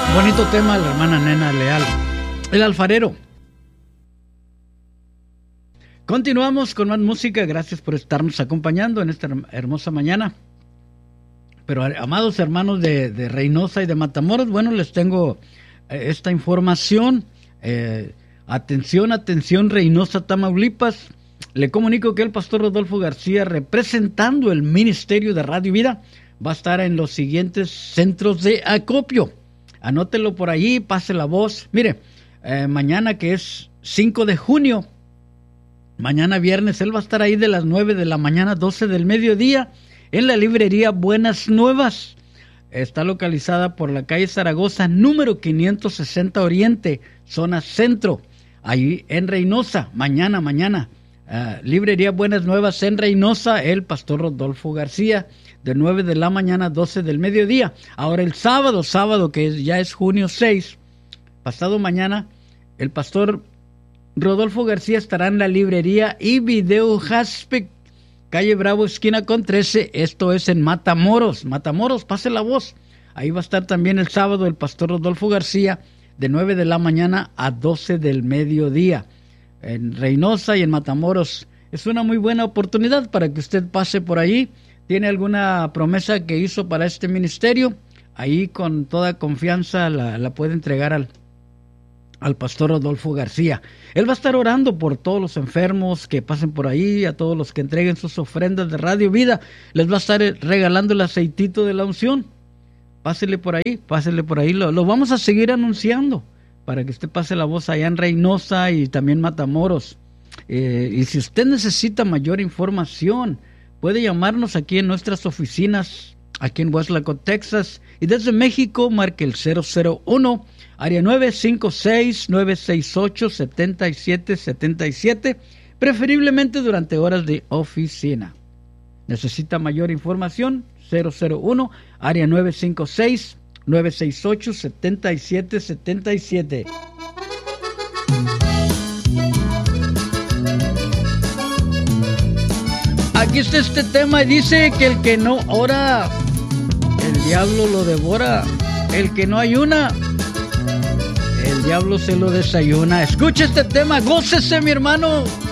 Bonito tema, la hermana Nena Leal, El Alfarero. Continuamos con más música. Gracias por estarnos acompañando en esta hermosa mañana. Pero, amados hermanos de Reynosa y de Matamoros, bueno, les tengo esta información. Atención, Reynosa, Tamaulipas. Le comunico que el pastor Rodolfo García, representando el Ministerio de Radio y Vida, va a estar en los siguientes centros de acopio. Anótelo por ahí, pase la voz. Mire, mañana, que es 5 de junio, mañana viernes, él va a estar ahí de las 9 de la mañana a 12 del mediodía en la librería Buenas Nuevas. Está localizada por la calle Zaragoza, número 560 Oriente, zona centro, ahí en Reynosa. Mañana, librería Buenas Nuevas en Reynosa, el pastor Rodolfo García, de 9 de la mañana a 12 del mediodía. Ahora el sábado que ya es junio 6, pasado mañana, el pastor Rodolfo García estará en la librería y video Jaspec, calle Bravo, esquina con 13, esto es en Matamoros, pase la voz. Ahí va a estar también el sábado el pastor Rodolfo García, de 9 de la mañana a 12 del mediodía, en Reynosa y en Matamoros. Es una muy buena oportunidad para que usted pase por ahí. ¿Tiene alguna promesa que hizo para este ministerio? Ahí con toda confianza la puede entregar al pastor Rodolfo García. Él va a estar orando por todos los enfermos que pasen por ahí, a todos los que entreguen sus ofrendas de Radio Vida. Les va a estar regalando el aceitito de la unción. Pásele por ahí. Lo vamos a seguir anunciando para que usted pase la voz allá en Reynosa y también Matamoros. Y si usted necesita mayor información, puede llamarnos aquí en nuestras oficinas, aquí en Weslaco, Texas, y desde México marque el 001, área 956-968-7777, preferiblemente durante horas de oficina. ¿Necesita mayor información? 001, área 956-968-7777. Aquí está este tema y dice que el que no ora, el diablo lo devora. El que no ayuna, el diablo se lo desayuna. Escucha este tema, gócese, mi hermano.